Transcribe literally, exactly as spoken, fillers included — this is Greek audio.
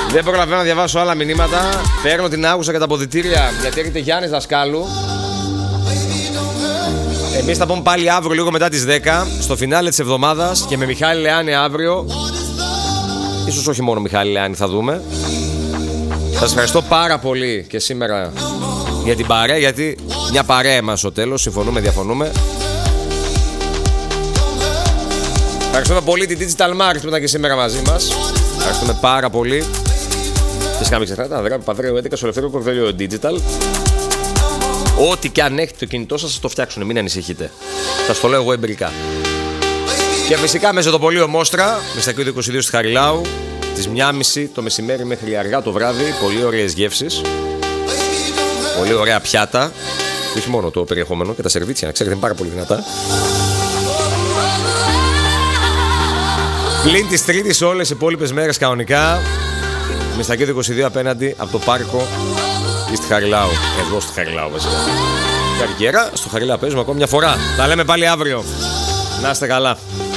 Δεν προλαβαίνω να διαβάσω άλλα μηνύματα. Παίρνω την άγουσα και τα αποδυτήρια γιατί έρχεται Γιάννης Δασκάλου. Εμείς θα πούμε πάλι αύριο λίγο μετά τις δέκα στο φινάλε της εβδομάδας και με Μιχάλη Λεάνη αύριο. Ίσως όχι μόνο Μιχάλη Λεάνη, θα δούμε. Σας ευχαριστώ πάρα πολύ και σήμερα για την παρέα, γιατί μια παρέα μας στο τέλος, συμφωνούμε, διαφωνούμε. Ευχαριστούμε πολύ την Digital Market που ήταν και σήμερα μαζί μας. Ευχαριστούμε πάρα πολύ. Φυσικά μην ξεχνάτε, Ανδρέα Παπαδρέου έντεκα στο Ελευθερίο Κορδέλιο Digital. Ό,τι και αν έχετε το κινητό σας, σας το φτιάξουν, μην ανησυχείτε. Σας το λέω εγώ εμπειρικά. Και φυσικά μέσα το πολύ ομόστρα, με στα είκοσι δύο στη Χαριλάου, τις μία και μισή το μεσημέρι μέχρι αργά το βράδυ. Πολύ ωραίες γεύσεις. Πολύ ωραία πιάτα. Όχι μόνο το περιεχόμενο και τα σερβίτσια, να ξέρετε, είναι πάρα πολύ δυνατά. Πλην της Τρίτης όλες οι υπόλοιπες μέρες κανονικά. Με στα είκοσι δύο απέναντι από το πάρκο ή στη Χαριλάου. Εδώ στη Χαριλάου βασικά. Καρικέρα, στο Χαριλάου παίζουμε ακόμα μια φορά. Τα λέμε πάλι αύριο. Να είστε καλά.